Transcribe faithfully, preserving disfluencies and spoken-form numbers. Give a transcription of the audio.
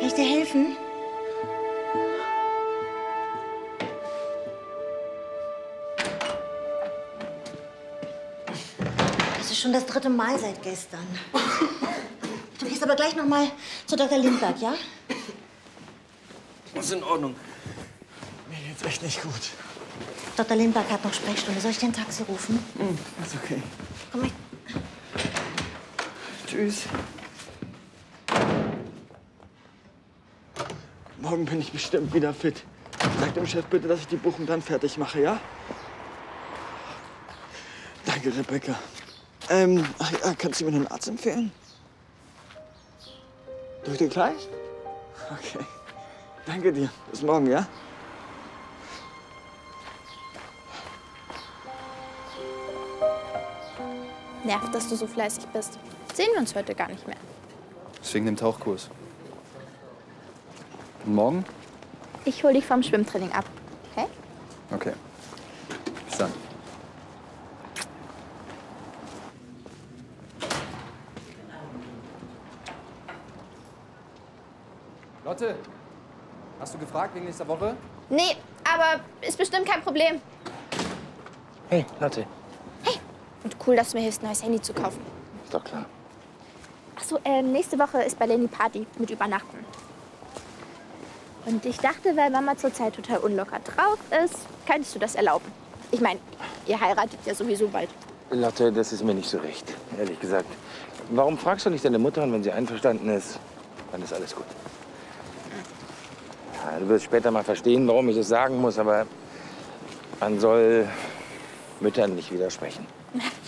Kann ich dir helfen? Das ist schon das dritte Mal seit gestern. Du gehst aber gleich noch mal zu Doktor Lindberg, ja? Ist in Ordnung. Mir geht's echt nicht gut. Doktor Lindberg hat noch Sprechstunde. Soll ich dir ein Taxi rufen? Hm, ist okay. Komm mal. Tschüss. Morgen bin ich bestimmt wieder fit. Sag dem Chef bitte, dass ich die Buchung dann fertig mache, ja? Danke, Rebecca. Ähm, ach ja, kannst du mir einen Arzt empfehlen? Doktor Gleich? Okay. Danke dir. Bis morgen, ja? Nervt, dass du so fleißig bist. Sehen wir uns heute gar nicht mehr. Deswegen dem Tauchkurs. Und morgen? Ich hol dich vom Schwimmtraining ab, okay? Okay. Bis dann. Lotte, hast du gefragt wegen nächster Woche? Nee, aber ist bestimmt kein Problem. Hey, Lotte. Hey, und cool, dass du mir hilfst, ein neues Handy zu kaufen. Ist doch klar. Ach so, äh, nächste Woche ist bei Lenny Party mit Übernachten. Und ich dachte, weil Mama zurzeit total unlocker drauf ist, könntest du das erlauben. Ich meine, ihr heiratet ja sowieso bald. Lotte, das ist mir nicht so recht, ehrlich gesagt. Warum fragst du nicht deine Mutter und wenn sie einverstanden ist, dann ist alles gut. Ja, du wirst später mal verstehen, warum ich es sagen muss, aber man soll Müttern nicht widersprechen.